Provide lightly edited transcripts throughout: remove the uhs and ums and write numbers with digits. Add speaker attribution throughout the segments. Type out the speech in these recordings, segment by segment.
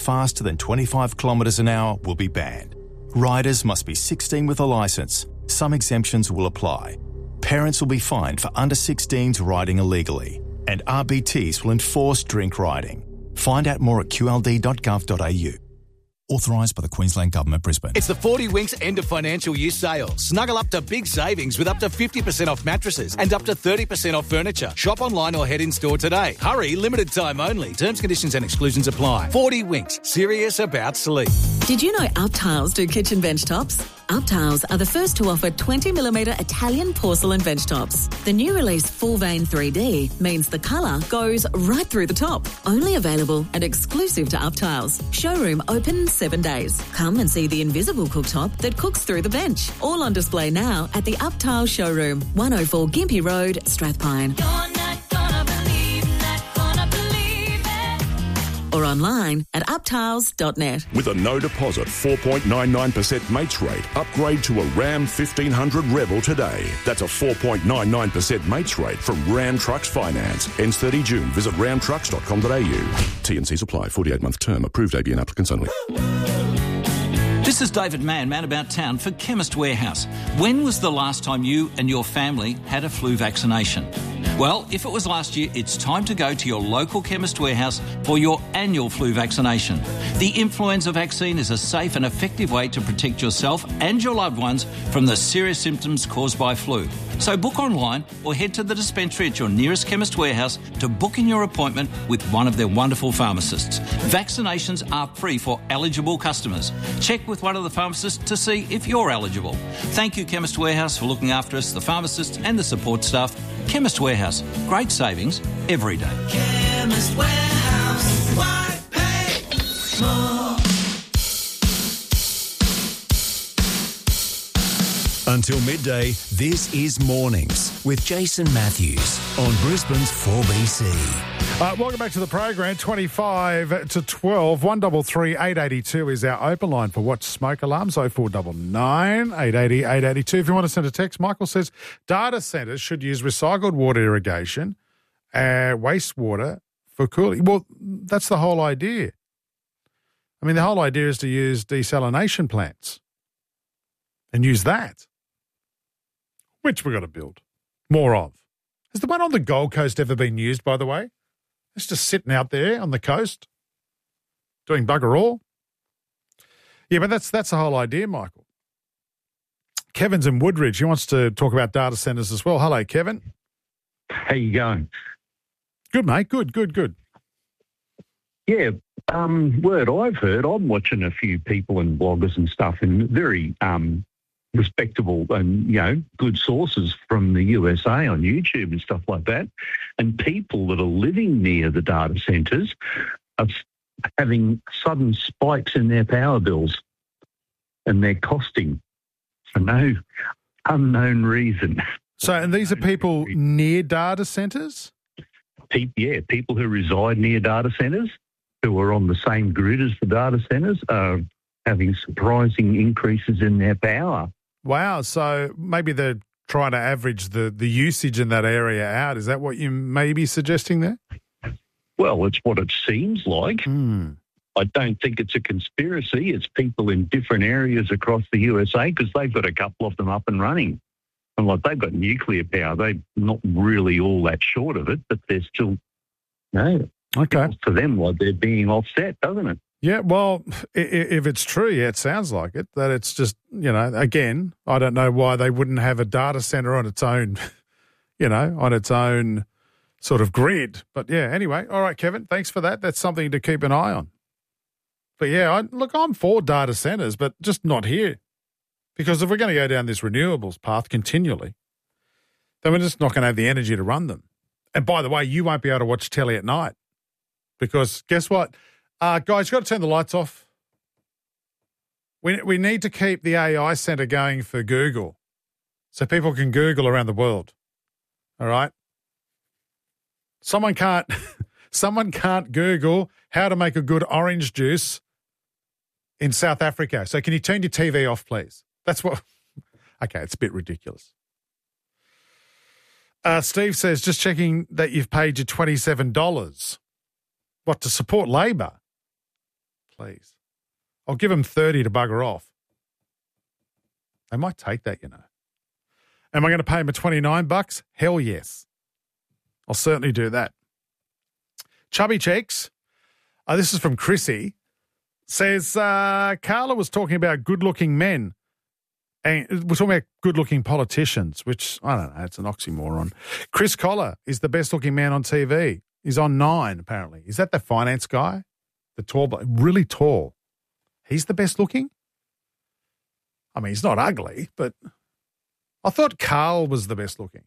Speaker 1: faster than 25 kilometres an hour will be banned. Riders must be 16 with a licence. Some exemptions will apply. Parents will be fined for under 16s riding illegally. And RBTs will enforce drink riding. Find out more at qld.gov.au. Authorised by the Queensland Government, Brisbane.
Speaker 2: It's the 40 Winks end of financial year sale. Snuggle up to big savings with up to 50% off mattresses and up to 30% off furniture. Shop online or head in store today. Hurry, limited time only. Terms, conditions and exclusions apply. 40 Winks, serious about sleep.
Speaker 3: Did you know Up Tiles do kitchen bench tops? Up Tiles are the first to offer 20mm Italian porcelain bench tops. The new release Full Vein 3D means the colour goes right through the top. Only available and exclusive to Up Tiles. Showroom open 7 days. Come and see the invisible cooktop that cooks through the bench. All on display now at the Up Tiles showroom, 104 Gympie Road, Strathpine. Or online at uptiles.net.
Speaker 4: With a no deposit 4.99% mates rate, upgrade to a Ram 1500 Rebel today. That's a 4.99% mates rate from Ram Trucks Finance. Ends 30 June. Visit ramtrucks.com.au. T&Cs apply. 48-month term. Approved ABN applicants only.
Speaker 5: This is David Mann, Man About Town for Chemist Warehouse. When was the last time you and your family had a flu vaccination? Well, if it was last year, it's time to go to your local Chemist Warehouse for your annual flu vaccination. The influenza vaccine is a safe and effective way to protect yourself and your loved ones from the serious symptoms caused by flu. So book online or head to the dispensary at your nearest Chemist Warehouse to book in your appointment with one of their wonderful pharmacists. Vaccinations are free for eligible customers. Check with one of the pharmacists to see if you're eligible. Thank you, Chemist Warehouse, for looking after us, the pharmacists and the support staff. Chemist Warehouse. Great savings every day.
Speaker 6: Chemist Warehouse. Why pay more?
Speaker 1: Until midday, this is Mornings with Jason Matthews on Brisbane's 4BC.
Speaker 7: Welcome back to the program. 25 to 12, 133 882 is our open line for Watch Smoke Alarms, 0499 880 882. If you want to send a text, Michael says data centres should use recycled water irrigation, wastewater for cooling. Well, that's the whole idea. I mean, the whole idea is to use desalination plants and use that, which we've got to build more of. Has the one on the Gold Coast ever been used, by the way? It's just sitting out there on the coast doing bugger all. Yeah, but that's the whole idea, Michael. Kevin's in Woodridge. He wants to talk about data centres as well. Hello, Kevin.
Speaker 8: How you going?
Speaker 7: Good, mate. Good.
Speaker 8: Yeah, word I've heard, I'm watching a few people and bloggers and stuff, and very respectable and, good sources from the USA on YouTube and stuff like that. And people that are living near the data centres are having sudden spikes in their power bills, and they're costing for no unknown reason.
Speaker 7: So, and these are people near data centres?
Speaker 8: People who reside near data centres, who are on the same grid as the data centres, are having surprising increases in their power.
Speaker 7: Wow. So maybe they're trying to average the usage in that area out. Is that what you may be suggesting there?
Speaker 8: Well, it's what it seems like. I don't think it's a conspiracy. It's people in different areas across the USA, because they've got a couple of them up and running. And they've got nuclear power. They're not really all that short of it, but they're still,
Speaker 7: okay.
Speaker 8: For them, they're being offset, doesn't it?
Speaker 7: Yeah, well, if it's true, it sounds like it, that it's just, again, I don't know why they wouldn't have a data centre on its own, on its own sort of grid. But, yeah, anyway, all right, Kevin, thanks for that. That's something to keep an eye on. But, yeah, I'm for data centres, but just not here. Because if we're going to go down this renewables path continually, then we're just not going to have the energy to run them. And, by the way, you won't be able to watch telly at night because guess what? Guys, you've got to turn the lights off. We need to keep the AI centre going for Google so people can Google around the world. All right? Someone can't Google how to make a good orange juice in South Africa. So can you turn your TV off, please? That's what... Okay, it's a bit ridiculous. Steve says, just checking that you've paid your $27. What, to support Labor? please. I'll give them 30 to bugger off. They might take that, you know. Am I going to pay them $29? Hell yes. I'll certainly do that. Chubby Cheeks, this is from Chrissy, says Carla was talking about good-looking men. And we're talking about good-looking politicians, which, I don't know, it's an oxymoron. Chris Collar is the best-looking man on TV. He's on 9, apparently. Is that the finance guy? The tall, really tall. He's the best-looking? I mean, he's not ugly, but I thought Carl was the best-looking.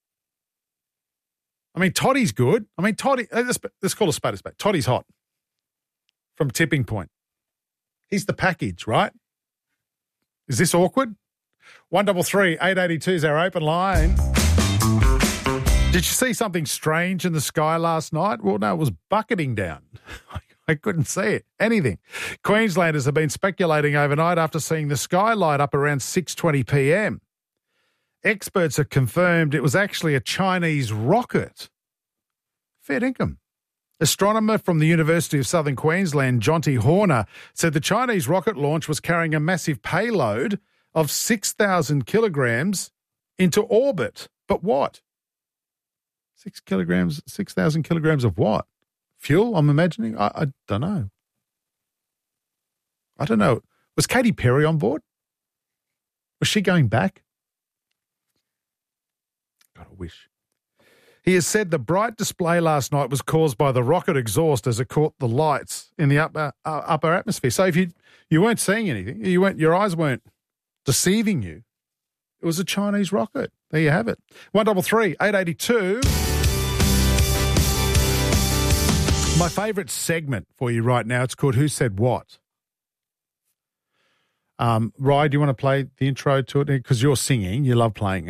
Speaker 7: I mean, Toddy's good. I mean, Toddy, let's call a spade a spade. Toddy's hot from Tipping Point. He's the package, right? Is this awkward? 133 882 is our open line. Did you see something strange in the sky last night? Well, no, it was bucketing down. I couldn't see it. Anything. Queenslanders have been speculating overnight after seeing the sky light up around 6:20 p.m. Experts have confirmed it was actually a Chinese rocket. Fair dinkum. Astronomer from the University of Southern Queensland, Jonty Horner, said the Chinese rocket launch was carrying a massive payload of 6,000 kilograms into orbit. But what? 6,000 kilograms of what? Fuel, I'm imagining? I don't know. I don't know. Was Katy Perry on board? Was she going back? God, I wish. He has said the bright display last night was caused by the rocket exhaust as it caught the lights in the upper atmosphere. So if you weren't seeing anything, your eyes weren't deceiving you. It was a Chinese rocket. There you have it. 133 882. My favourite segment for you right now, it's called Who Said What? Rye, do you want to play the intro to it? Because you're singing. You love playing it.